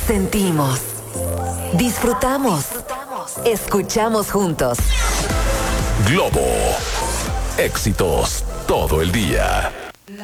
sentimos, disfrutamos, escuchamos juntos. Globo. Éxitos todo el día.